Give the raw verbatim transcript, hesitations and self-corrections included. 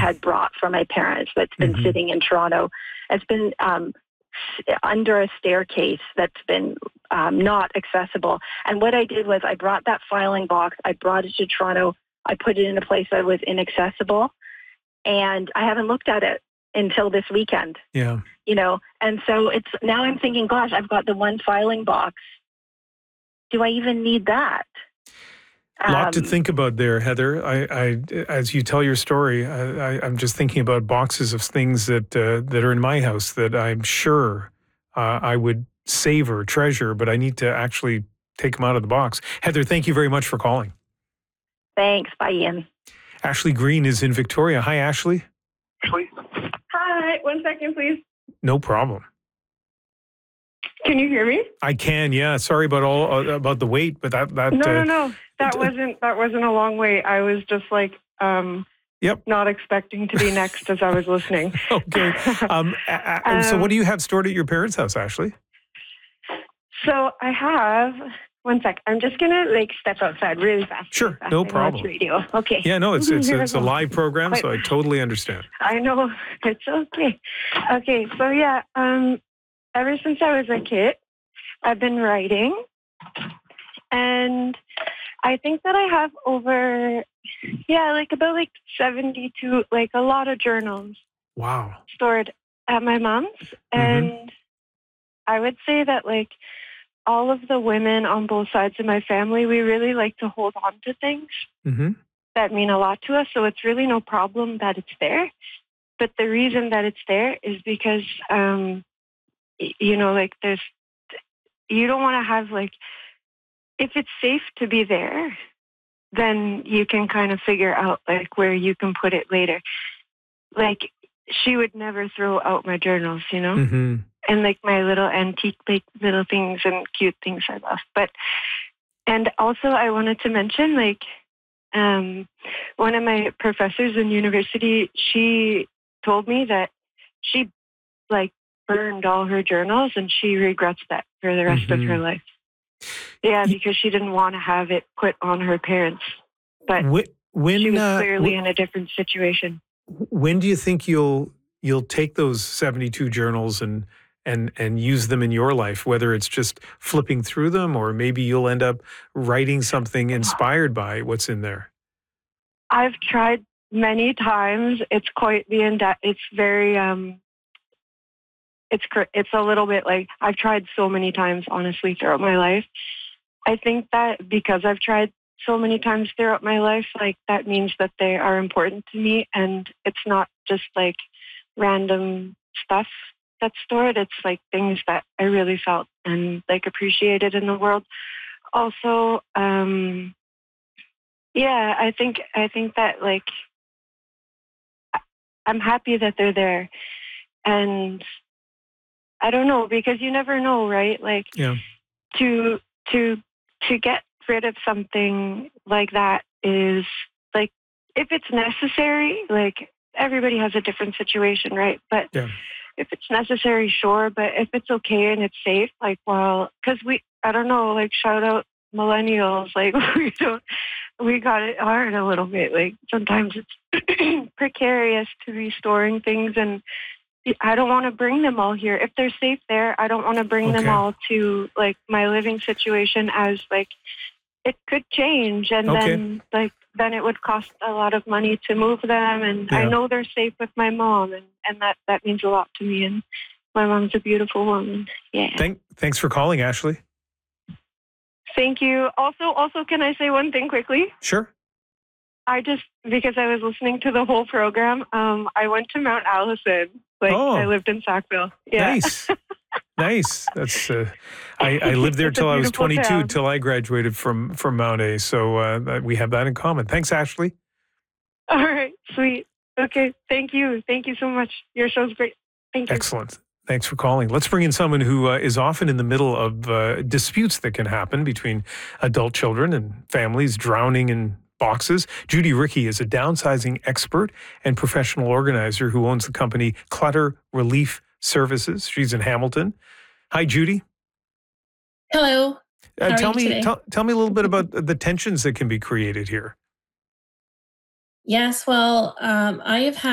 had brought from my parents that's been Mm-hmm. sitting in Toronto. It's been um, s- under a staircase that's been um, not accessible. And what I did was I brought that filing box, I brought it to Toronto, I put it in a place that was inaccessible, and I haven't looked at it until this weekend, Yeah. you know. And so it's now I'm thinking, gosh, I've got the one filing box. Do I even need that? A lot to Um, think about there, Heather. I, I, as you tell your story, I, I, I'm just thinking about boxes of things that uh, that are in my house that I'm sure uh, I would savor, treasure, but I need to actually take them out of the box. Heather, thank you very much for calling. Thanks. Bye, Ian. Ashley Green is in Victoria. Hi, Ashley. Hi, one second, please. No problem. Can you hear me? I can, yeah. Sorry about all uh, about the wait, but that that No, uh, no, no. That wasn't that wasn't a long wait. I was just like, um, Yep. not expecting to be next as I was listening. Okay. Um, a- a- and so, what do you have stored at your parents' house, Ashley? So I have one sec. I'm just gonna like step outside really fast. Sure, really fast. no I know problem. It's radio. Okay. Yeah, no, it's it's Here I it's a go. live program, so I Quite- totally understand. I know it's okay. Okay, so yeah, um, ever since I was a kid, I've been writing, and I think that I have over, yeah, like about like seventy-two, like a lot of journals Wow. stored at my mom's, and I would say that like all of the women on both sides of my family, we really like to hold on to things Mm-hmm. that mean a lot to us. So it's really no problem that it's there. But the reason that it's there is because, um, y- you know, like there's, you don't want to have like, if it's safe to be there, then you can kind of figure out like where you can put it later. Like she would never throw out my journals, you know? Mm-hmm. And like my little antique like little things and cute things I love. But and also I wanted to mention like um one of my professors in university, she told me that she like burned all her journals and she regrets that for the rest of her Mhm. life. Yeah, because she didn't want to have it put on her parents. But Wh- When she was uh, clearly wh- in a different situation. when do you think you'll you'll take those seventy-two journals and and and use them in your life? Whether it's just flipping through them, or maybe you'll end up writing something inspired by what's in there. I've tried many times. It's quite the in It's very um. It's cr- it's a little bit like I've tried so many times, honestly, throughout my life. I think that because I've tried so many times throughout my life, like that means that they are important to me, and it's not just like random stuff that's stored. It's like things that I really felt and like appreciated in the world. Also, um, yeah, I think I think that like I- I'm happy that they're there, and I don't know because you never know, right? Like Yeah. to to to get rid of something like that is like if it's necessary, like everybody has a different situation, right? But Yeah. if it's necessary, sure. But if it's okay and it's safe, like well, because we, I don't know, like shout out millennials, like we don't, we got it hard a little bit. Like sometimes it's precarious to be storing things, and I don't want to bring them all here. If they're safe there, I don't want to bring them Okay. all to like my living situation as like it could change, and Okay. then like then it would cost a lot of money to move them. And I Yeah. know they're safe with my mom, and, and that that means a lot to me. And my mom's a beautiful woman. Yeah. Thank thanks for calling, Ashley. Thank you. Also, also, can I say one thing quickly? Sure. I just because I was listening to the whole program. Um, I went to Mount Allison. Like Oh. I lived in Sackville. Yeah. Nice. Nice. That's. Uh, I, I lived there It's a till I was beautiful twenty-two, town. till I graduated from from Mount A. So uh, that- we have that in common. Thanks, Ashley. All right, sweet. Okay, thank you. Thank you so much. Your show's great. Thank you. Excellent. Thanks for calling. Let's bring in someone who uh, is often in the middle of uh, disputes that can happen between adult children and families drowning in boxes. Judy Rickey is a downsizing expert and professional organizer who owns the company Clutter Relief Services. She's in Hamilton. Hi, Judy. Hello. Uh, How are tell you me, today? tell, tell me a little bit about the tensions that can be created here. Yes, well, um, I have had